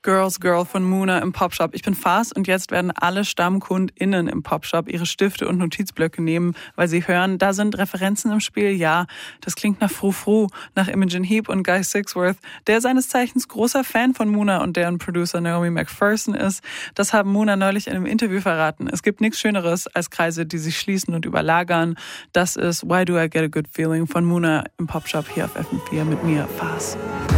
Girls Girl von Muna im Popshop. Ich bin Fas und jetzt werden alle StammkundInnen im Popshop ihre Stifte und Notizblöcke nehmen, weil sie hören, da sind Referenzen im Spiel. Ja, das klingt nach Frou-Frou, nach Imogen Heap und Guy Sigsworth, der seines Zeichens großer Fan von Muna und deren Producer Naomi McPherson ist. Das haben Muna neulich in einem Interview verraten. Es gibt nichts Schöneres als Kreise, die sich schließen und überlagern. Das ist Why Do I Get a Good Feeling von Muna im Popshop hier auf FM4 mit mir, Fas.